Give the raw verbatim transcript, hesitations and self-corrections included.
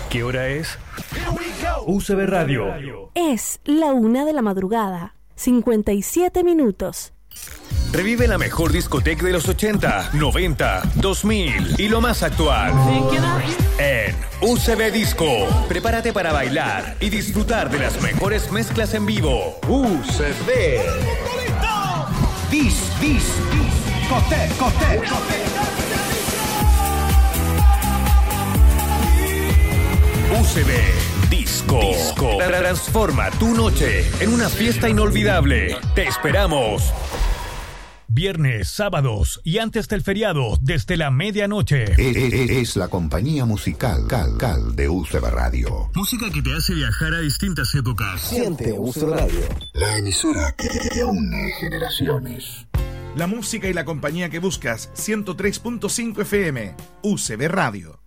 ¿Qué hora es? U C B Radio. Es la una de la madrugada, cincuenta y siete minutos. Revive la mejor discoteca de los ochenta, noventa, dos mil y lo más actual. En U C B Disco. Prepárate para bailar y disfrutar de las mejores mezclas en vivo. U C B. Dis, dis, dis. Coté, coté, coté. U C B Disco. Disco. Transforma tu noche en una fiesta inolvidable. Te esperamos. Viernes, sábados y antes del feriado desde la medianoche. Es, es, es la compañía musical cal, cal de U C B Radio. Música que te hace viajar a distintas épocas. Siente U C B Radio. La emisora que une generaciones. La música y la compañía que buscas. ciento tres punto cinco F M. U C B Radio.